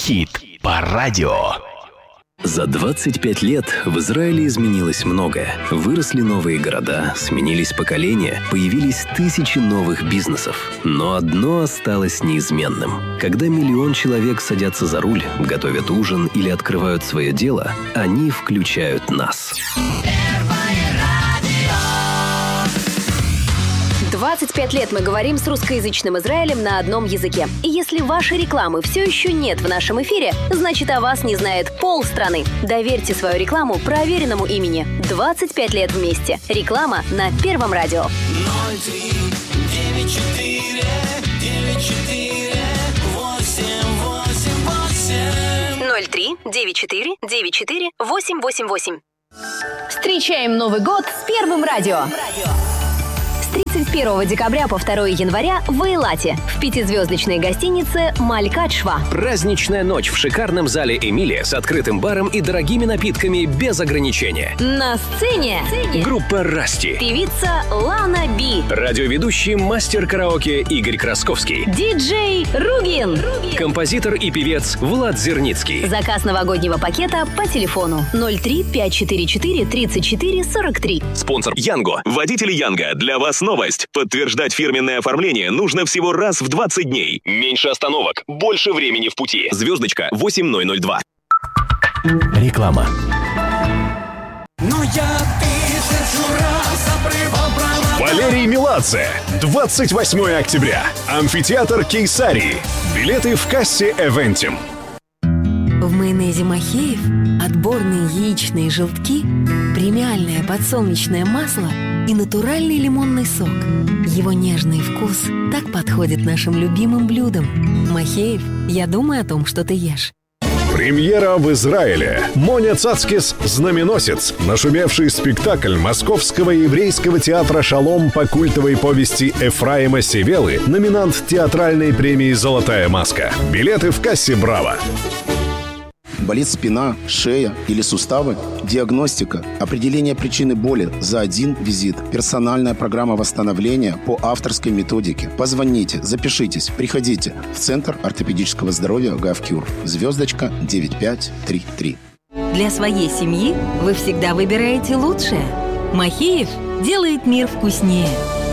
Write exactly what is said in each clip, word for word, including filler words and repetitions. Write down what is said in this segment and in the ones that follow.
Хит по радио. За двадцать пять лет в Израиле изменилось многое. Выросли новые города, сменились поколения, появились тысячи новых бизнесов. Но одно осталось неизменным. Когда миллион человек садятся за руль, готовят ужин или открывают свое дело, они включают нас. двадцать пять лет мы говорим с русскоязычным Израилем на одном языке. И если вашей рекламы все еще нет в нашем эфире, значит, о вас не знает полстраны. Доверьте свою рекламу проверенному имени. двадцать пять лет вместе. Реклама на Первом радио. ноль три девять четыре девять четыре восемь восемь восемь. ноль три девять четыре девять четыре восемь восемь восемь. Встречаем Новый год с Первым радио. С тридцать первого декабря по второго января в Эйлате в пятизвездочной гостинице Малькат Шва. Праздничная ночь в шикарном зале «Эмилия» с открытым баром и дорогими напитками без ограничения. На сцене Группа «Расти», певица Лана Би, радиоведущий мастер караоке Игорь Красковский, диджей Ругин, композитор и певец Влад Зерницкий. Заказ новогоднего пакета по телефону ноль три пять четыре четыре тридцать четыре сорок три. Спонсор Янго. Водители Янго. Для вас новость. Подтверждать фирменное оформление нужно всего раз в двадцать дней. Меньше остановок, больше времени в пути. Звездочка восемь ноль ноль два. Реклама. Но я тысячу раз обрывал права. Валерий Меладзе. двадцать восьмого октября. Амфитеатр Кейсарии. Билеты в кассе Эвентим. В майонезе Махеев отборные яичные желтки, премиальное подсолнечное масло и натуральный лимонный сок. Его нежный вкус так подходит нашим любимым блюдам. Махеев, я думаю о том, что ты ешь. Премьера в Израиле. Моня Цацкис «Знаменосец». Нашумевший спектакль Московского еврейского театра «Шалом» по культовой повести Эфраима Севелы, номинант театральной премии «Золотая маска». Билеты в кассе «Браво». Болит спина, шея или суставы? Диагностика, определение причины боли за один визит. Персональная программа восстановления по авторской методике. Позвоните, запишитесь, приходите в Центр ортопедического здоровья «Гавкюр». Звездочка девять пять три три. Для своей семьи вы всегда выбираете лучшее. Махеев делает мир вкуснее.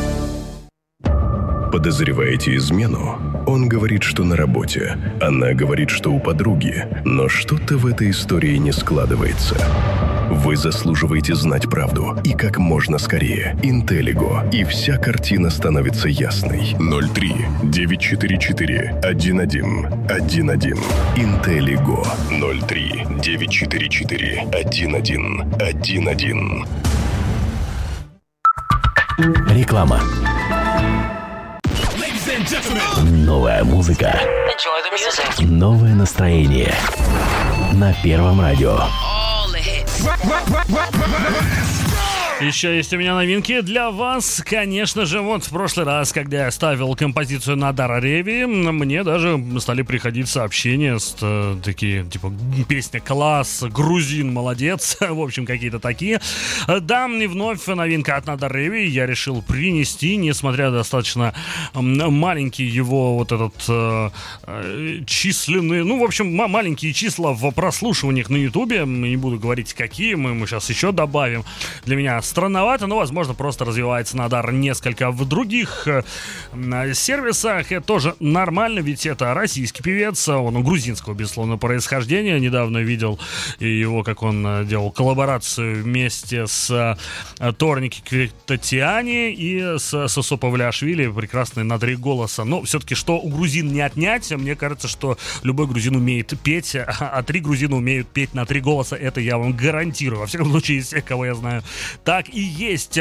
Подозреваете измену? Он говорит, что на работе. Она говорит, что у подруги. Но что-то в этой истории не складывается. Вы заслуживаете знать правду. И как можно скорее. Интеллиго. И вся картина становится ясной. ноль три девять четыре четыре один один один один. Интеллиго. ноль три девять четыре четыре один один один один. Реклама. Новая музыка. Новое настроение. На Первом радио. Еще есть у меня новинки для вас. Конечно же, вот в прошлый раз, когда я ставил композицию Надара Реви, мне даже стали приходить сообщения с э, такие, типа, песня класс, грузин молодец, в общем, какие-то такие. Да, и вновь новинка от Надара Реви я решил принести, несмотря на достаточно э, маленький его вот этот э, э, численный, ну, в общем, м- маленькие числа в прослушиваниях на Ютубе, не буду говорить какие, мы ему сейчас еще добавим. Для меня странновато, но, возможно, просто развивается Надар несколько в других э, сервисах. Это тоже нормально, ведь это российский певец, он грузинского, безусловно, происхождения. Недавно видел его, как он делал коллаборацию вместе с э, Торники Квитатиани и с Сосо Павлиашвили, прекрасный на три голоса. Но все-таки, что у грузин не отнять, мне кажется, что любой грузин умеет петь, а три грузина умеют петь на три голоса, это я вам гарантирую. Во всяком случае, из всех, кого я знаю. Так и есть.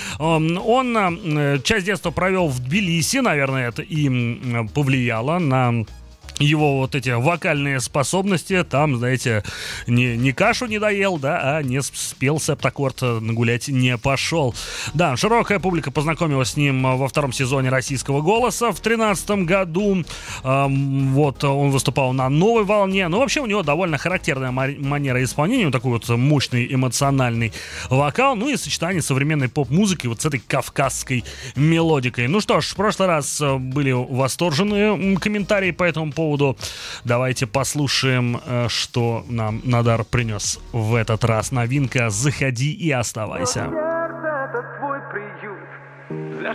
Он часть детства провел в Тбилиси, наверное, это и повлияло на его вот эти вокальные способности. Там, знаете, не, не кашу не доел, да, а не спел септаккорд, нагулять не пошел. Да, широкая публика познакомилась с ним во втором сезоне «Российского голоса» в тринадцатом году. Эм, вот, он выступал на «Новой волне». Ну, вообще, у него довольно характерная манера исполнения, вот такой вот мощный эмоциональный вокал, ну и сочетание современной поп-музыки вот с этой кавказской мелодикой. Ну что ж, в прошлый раз были восторженные комментарии по этому поводу. поводу. Давайте послушаем, что нам Надар принес в этот раз. Новинка «Заходи и оставайся».